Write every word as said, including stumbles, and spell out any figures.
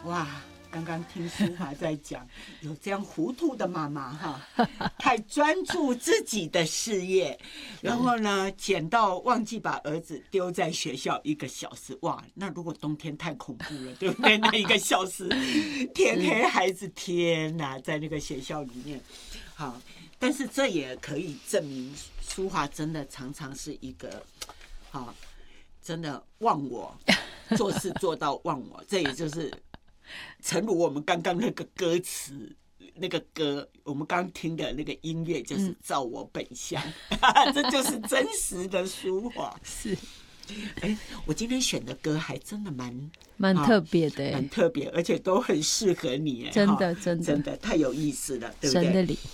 哇，刚刚听淑华在讲，有这样糊涂的妈妈哈，太专注自己的事业，然后呢，捡到忘记把儿子丢在学校一个小时，哇，那如果冬天太恐怖了，对不对？那一个小时，天黑，孩子天哪，在那个学校里面，好，但是这也可以证明淑华真的常常是一个，好，真的忘我，做事做到忘我，这也就是。诚如我们刚刚那个歌词，那个歌，我们刚听的那个音乐，就是照我本相，嗯、这就是真实的淑华。 是， 哎，我今天选的歌还真的蛮蛮特别的， 蛮特别，而且都很适合你， 真的真的真的太有意思了，对不对？ 神的礼。